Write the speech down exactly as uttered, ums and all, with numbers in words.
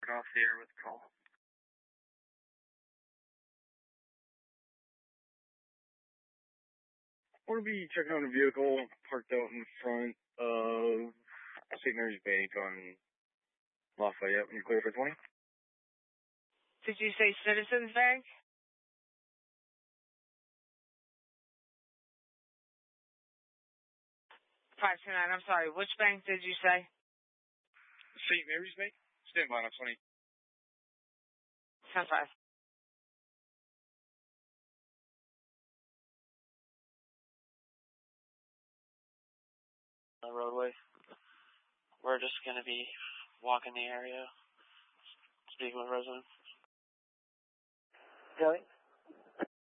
off the air with the call. We'll be checking on a vehicle parked out in front of Saint Mary's Bank on Lafayette. You clear for twenty? Did you say Citizens Bank? five two nine, I'm sorry. Which bank did you say? Saint Mary's Bank? Stand by on twenty. ten five. The roadway. We're just going to be walking the area, speaking with residents. Kelly?